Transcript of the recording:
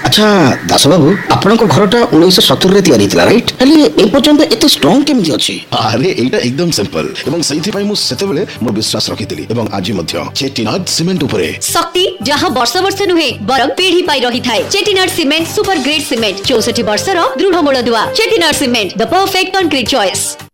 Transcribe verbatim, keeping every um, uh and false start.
अच्छा दास बाबू आपण घरटा उन्नीस सत्तर रे तैयारी थिला राइट हेले ए पर्यंत एते स्ट्रांग केमिति अछि? अरे एटा एकदम सिंपल एवं सही पई मु सेतेबेले मो विश्वास रखितिली एवं आज मध्य चेटिनाड सीमेंट उपरे शक्ति जहां वर्ष वर्ष नुहे बरम पीढ़ी पाई रही थाए। Chettinad cement super grade cement चौसठ वर्ष रो दृढ़ मूल दुआ। Chettinad cement the perfect concrete choice.